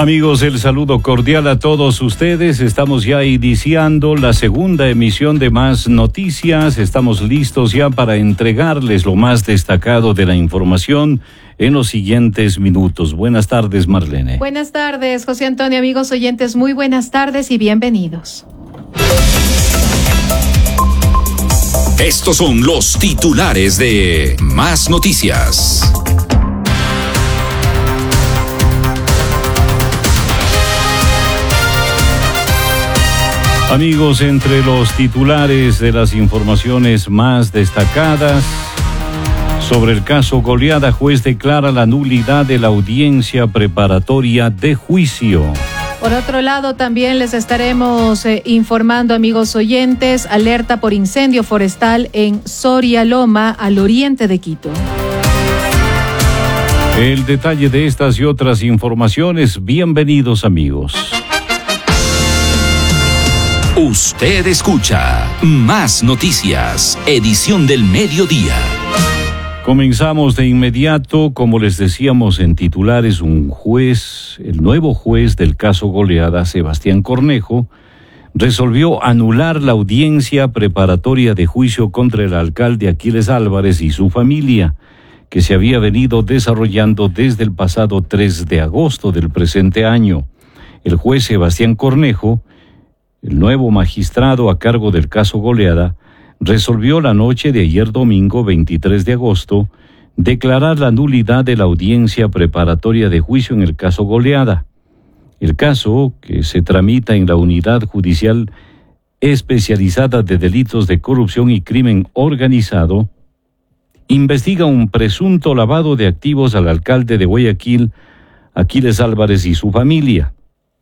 Amigos, el saludo cordial a todos ustedes. Estamos ya iniciando la segunda emisión de Más Noticias. Estamos listos ya para entregarles lo más destacado de la información en los siguientes minutos. Buenas tardes, Marlene. Buenas tardes, José Antonio. Amigos oyentes, muy buenas tardes y bienvenidos. Estos son los titulares de Más Noticias. Amigos, entre los titulares de las informaciones más destacadas, sobre el caso Goleada, juez declara la nulidad de la audiencia preparatoria de juicio. Por otro lado, también les estaremos informando, amigos oyentes, alerta por incendio forestal en Soria Loma, al oriente de Quito. El detalle de estas y otras informaciones, bienvenidos amigos. Usted escucha Más Noticias, edición del mediodía. Comenzamos de inmediato, como les decíamos en titulares, el nuevo juez del caso Goleada, Sebastián Cornejo, resolvió anular la audiencia preparatoria de juicio contra el alcalde Aquiles Álvarez y su familia, que se había venido desarrollando desde el pasado 3 de agosto del presente año. El juez Sebastián Cornejo, el nuevo magistrado a cargo del caso Goleada, resolvió la noche de ayer domingo 23 de agosto declarar la nulidad de la audiencia preparatoria de juicio en el caso Goleada. El caso, que se tramita en la Unidad Judicial Especializada de Delitos de Corrupción y Crimen Organizado, investiga un presunto lavado de activos al alcalde de Guayaquil, Aquiles Álvarez y su familia.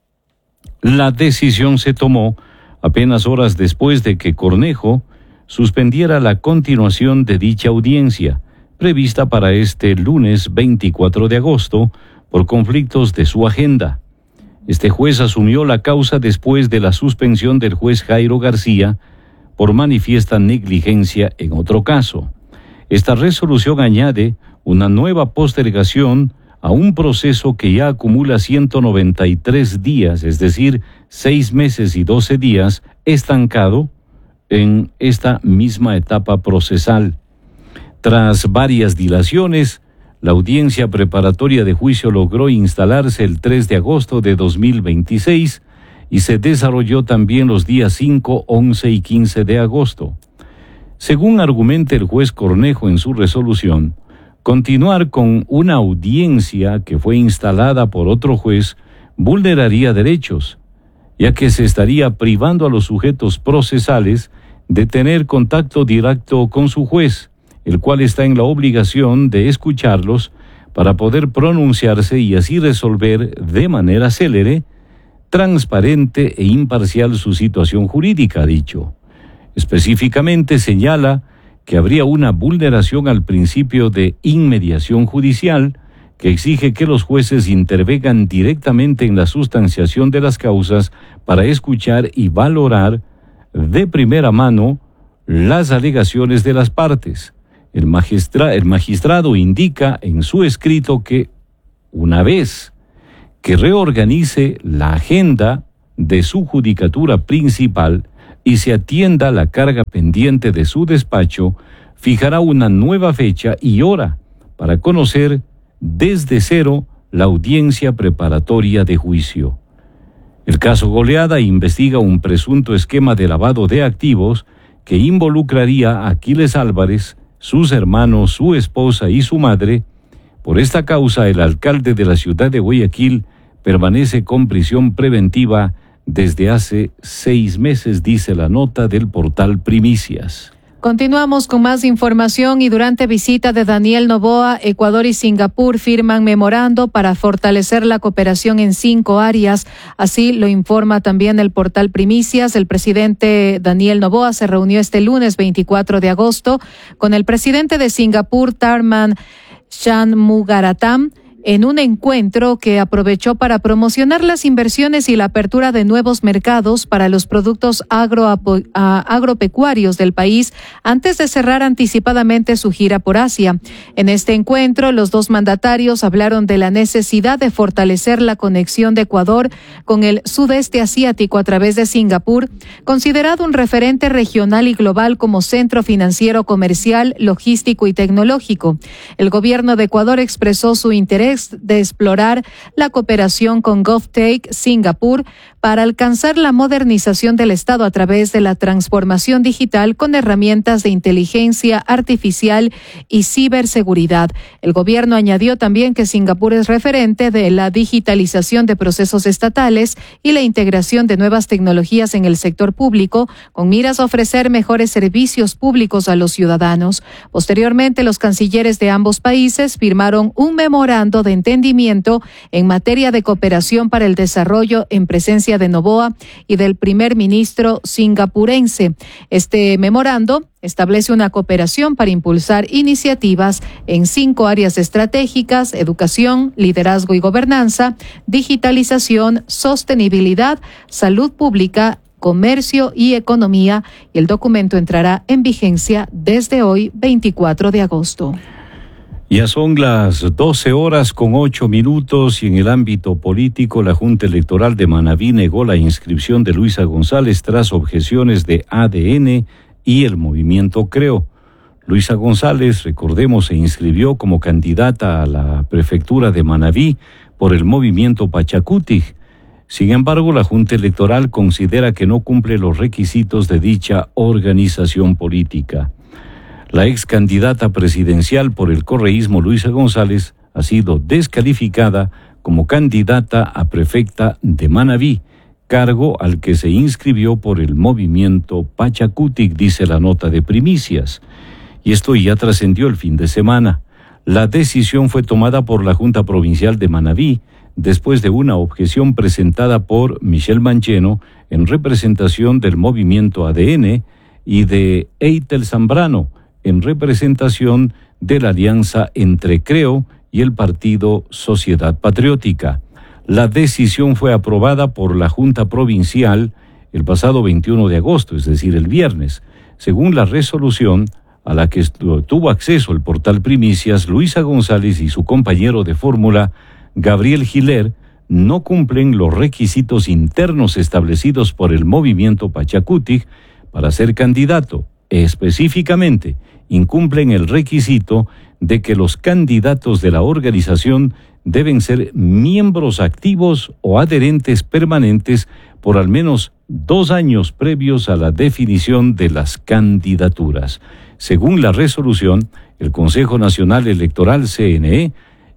La decisión se tomó apenas horas después de que Cornejo suspendiera la continuación de dicha audiencia, prevista para este lunes 24 de agosto, por conflictos de su agenda. Este juez asumió la causa después de la suspensión del juez Jairo García por manifiesta negligencia en otro caso. Esta resolución añade una nueva postergación a un proceso que ya acumula 193 días, es decir, 6 meses y 12 días, estancado en esta misma etapa procesal. Tras varias dilaciones, la audiencia preparatoria de juicio logró instalarse el 3 de agosto de 2026 y se desarrolló también los días 5, 11 y 15 de agosto. Según argumenta el juez Cornejo en su resolución, continuar con una audiencia que fue instalada por otro juez vulneraría derechos, ya que se estaría privando a los sujetos procesales de tener contacto directo con su juez, el cual está en la obligación de escucharlos para poder pronunciarse y así resolver de manera célere, transparente e imparcial su situación jurídica, ha dicho. Específicamente señala que habría una vulneración al principio de inmediación judicial, que exige que los jueces intervengan directamente en la sustanciación de las causas para escuchar y valorar de primera mano las alegaciones de las partes. El magistrado indica en su escrito que, una vez que reorganice la agenda de su judicatura principal y se atienda la carga pendiente de su despacho, fijará una nueva fecha y hora para conocer desde cero la audiencia preparatoria de juicio. El caso Goleada investiga un presunto esquema de lavado de activos que involucraría a Aquiles Álvarez, sus hermanos, su esposa y su madre. Por esta causa, el alcalde de la ciudad de Guayaquil permanece con prisión preventiva desde hace 6 meses, dice la nota del portal Primicias. Continuamos con más información y durante visita de Daniel Noboa, Ecuador y Singapur firman memorando para fortalecer la cooperación en 5 áreas. Así lo informa también el portal Primicias. El presidente Daniel Noboa se reunió este lunes 24 de agosto con el presidente de Singapur, Tharman Shanmugaratnam, en un encuentro que aprovechó para promocionar las inversiones y la apertura de nuevos mercados para los productos agropecuarios del país antes de cerrar anticipadamente su gira por Asia. En este encuentro, los dos mandatarios hablaron de la necesidad de fortalecer la conexión de Ecuador con el sudeste asiático a través de Singapur, considerado un referente regional y global como centro financiero, comercial, logístico y tecnológico. El gobierno de Ecuador expresó su interés de explorar la cooperación con GovTech Singapur para alcanzar la modernización del Estado a través de la transformación digital con herramientas de inteligencia artificial y ciberseguridad. El gobierno añadió también que Singapur es referente de la digitalización de procesos estatales y la integración de nuevas tecnologías en el sector público, con miras a ofrecer mejores servicios públicos a los ciudadanos. Posteriormente, los cancilleres de ambos países firmaron un memorando de entendimiento en materia de cooperación para el desarrollo en presencia de Noboa y del primer ministro singapurense. Este memorando establece una cooperación para impulsar iniciativas en 5 áreas estratégicas: educación, liderazgo y gobernanza, digitalización, sostenibilidad, salud pública, comercio y economía, y el documento entrará en vigencia desde hoy, 24 de agosto. Ya son las 12:08 y en el ámbito político la Junta Electoral de Manabí negó la inscripción de Luisa González tras objeciones de ADN y el movimiento Creo. Luisa González, recordemos, se inscribió como candidata a la prefectura de Manabí por el movimiento Pachacuti. Sin embargo, la Junta Electoral considera que no cumple los requisitos de dicha organización política. La ex candidata presidencial por el correísmo Luisa González ha sido descalificada como candidata a prefecta de Manabí, cargo al que se inscribió por el movimiento Pachacutic, dice la nota de Primicias. Y esto ya trascendió el fin de semana. La decisión fue tomada por la Junta Provincial de Manabí después de una objeción presentada por Michelle Mancheno en representación del movimiento ADN y de Eitel Zambrano en representación de la alianza entre Creo y el partido Sociedad Patriótica. La decisión fue aprobada por la Junta Provincial el pasado 21 de agosto, es decir, el viernes. Según la resolución a la que tuvo acceso el portal Primicias, Luisa González y su compañero de fórmula, Gabriel Giler, no cumplen los requisitos internos establecidos por el movimiento Pachacutic para ser candidato. Específicamente, incumplen el requisito de que los candidatos de la organización deben ser miembros activos o adherentes permanentes por al menos 2 años previos a la definición de las candidaturas. Según la resolución, el Consejo Nacional Electoral, CNE,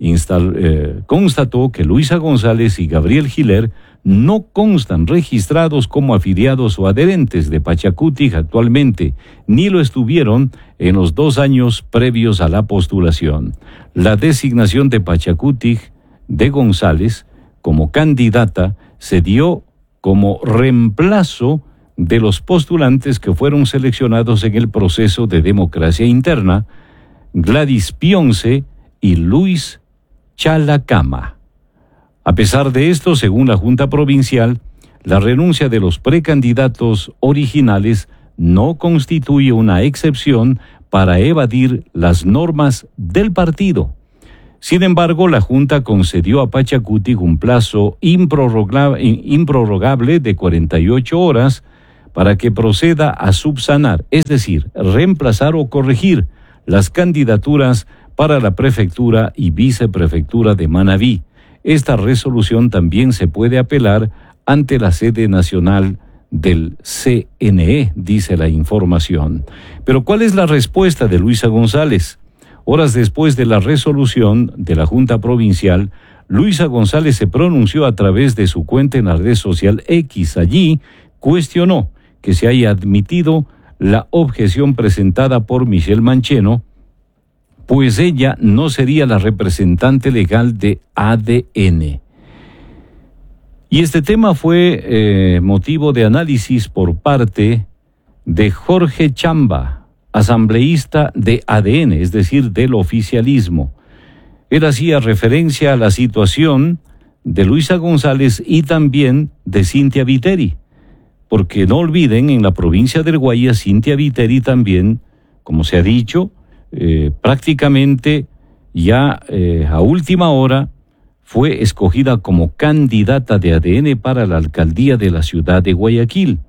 constató que Luisa González y Gabriel Giler no constan registrados como afiliados o adherentes de Pachacutic actualmente, ni lo estuvieron en los 2 años previos a la postulación. La designación de Pachacutic de González como candidata se dio como reemplazo de los postulantes que fueron seleccionados en el proceso de democracia interna, Gladys Pionce y Luis Chalacama. A pesar de esto, según la Junta Provincial, la renuncia de los precandidatos originales no constituye una excepción para evadir las normas del partido. Sin embargo, la Junta concedió a Pachacutic un plazo improrrogable de 48 horas para que proceda a subsanar, es decir, reemplazar o corregir las candidaturas para la prefectura y viceprefectura de Manabí. Esta resolución también se puede apelar ante la sede nacional del CNE, dice la información. Pero ¿cuál es la respuesta de Luisa González? Horas después de la resolución de la Junta Provincial, Luisa González se pronunció a través de su cuenta en la red social X. Allí cuestionó que se haya admitido la objeción presentada por Michelle Mancheno, pues ella no sería la representante legal de ADN. Y este tema fue motivo de análisis por parte de Jorge Chamba, asambleísta de ADN, es decir, del oficialismo. Él hacía referencia a la situación de Luisa González y también de Cynthia Viteri, porque no olviden, en la provincia del Guayas, Cynthia Viteri también, como se ha dicho, prácticamente ya a última hora fue escogida como candidata de ADN para la alcaldía de la ciudad de Guayaquil.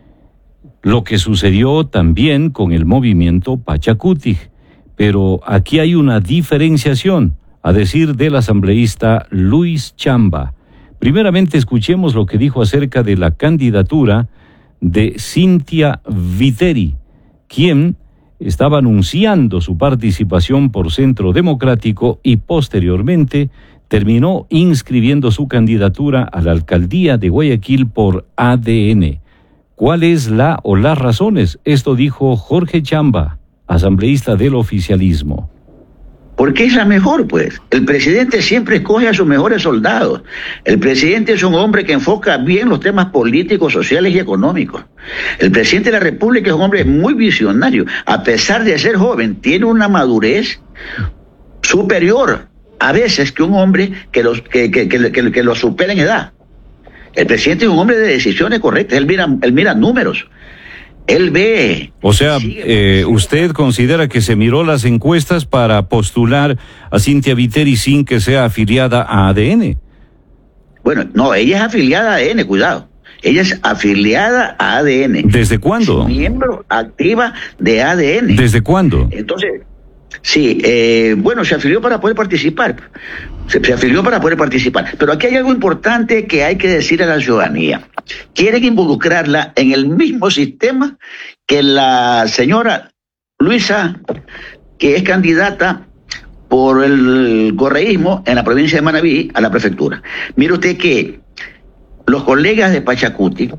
Lo que sucedió también con el movimiento Pachacuti, pero aquí hay una diferenciación, a decir del asambleísta Luis Chamba. Primeramente escuchemos lo que dijo acerca de la candidatura de Cynthia Viteri, quien estaba anunciando su participación por Centro Democrático y posteriormente terminó inscribiendo su candidatura a la alcaldía de Guayaquil por ADN. ¿Cuál es las razones? Esto dijo Jorge Chamba, asambleísta del oficialismo. Porque es la mejor, pues. El presidente siempre escoge a sus mejores soldados. El presidente es un hombre que enfoca bien los temas políticos, sociales y económicos. El presidente de la República es un hombre muy visionario. A pesar de ser joven, tiene una madurez superior a veces que un hombre que lo supera en edad. El presidente es un hombre de decisiones correctas. Él mira números. Él ve... O sea, ¿usted considera que se miró las encuestas para postular a Cynthia Viteri sin que sea afiliada a ADN? Bueno, no, ella es afiliada a ADN, cuidado. Ella es afiliada a ADN. ¿Desde cuándo? Es miembro activa de ADN. ¿Desde cuándo? Entonces, sí, bueno, se afilió para poder participar. Se afilió para poder participar. Pero aquí hay algo importante que hay que decir a la ciudadanía. Quieren involucrarla en el mismo sistema que la señora Luisa, que es candidata por el correísmo en la provincia de Manabí a la prefectura. Mire usted que los colegas de Pachacuti,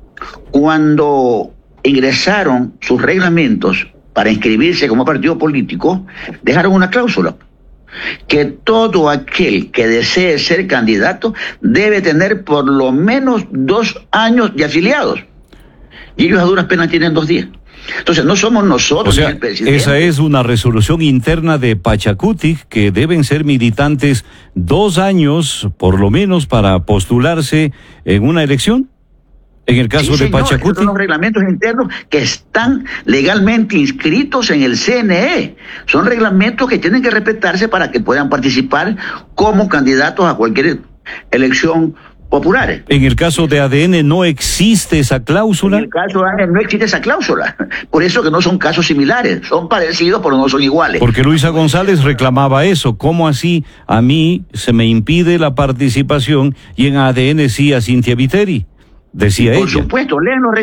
cuando ingresaron sus reglamentos para inscribirse como partido político, dejaron una cláusula que todo aquel que desee ser candidato debe tener por lo menos 2 años de afiliados. Y ellos a duras penas tienen 2 días. Entonces no somos nosotros, o sea, el presidente. Esa es una resolución interna de Pachacuti, que deben ser militantes 2 años por lo menos para postularse en una elección. En el caso de Pachacuti. Son los reglamentos internos que están legalmente inscritos en el CNE. Son reglamentos que tienen que respetarse para que puedan participar como candidatos a cualquier elección popular. En el caso de ADN no existe esa cláusula. En el caso de ADN no existe esa cláusula. Por eso que no son casos similares. Son parecidos, pero no son iguales. Porque Luisa González reclamaba eso. ¿Cómo así a mí se me impide la participación y en ADN sí a Cynthia Viteri? Decía ella. Por supuesto, lean los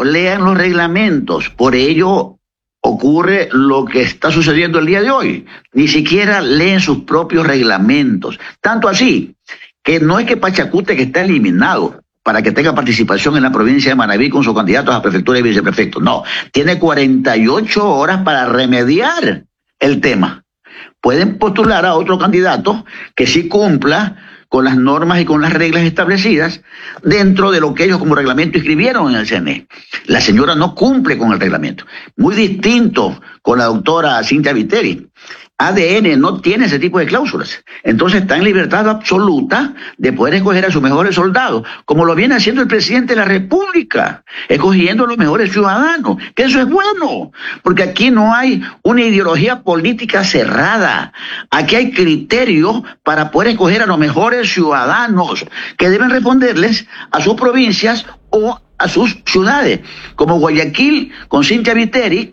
reglamentos. Por ello ocurre lo que está sucediendo el día de hoy. Ni siquiera leen sus propios reglamentos. Tanto así que no es que Pachacuti, que está eliminado para que tenga participación en la provincia de Manabí con sus candidatos a prefectura y viceprefecto. No, tiene 48 horas para remediar el tema. Pueden postular a otro candidato que sí cumpla con las normas y con las reglas establecidas dentro de lo que ellos como reglamento escribieron en el CNE. La señora no cumple con el reglamento. Muy distinto con la doctora Cynthia Viteri. ADN no tiene ese tipo de cláusulas. Entonces está en libertad absoluta de poder escoger a sus mejores soldados, como lo viene haciendo el presidente de la República, escogiendo a los mejores ciudadanos, que eso es bueno, porque aquí no hay una ideología política cerrada. Aquí hay criterios para poder escoger a los mejores ciudadanos que deben responderles a sus provincias o a sus ciudades, como Guayaquil con Cynthia Viteri,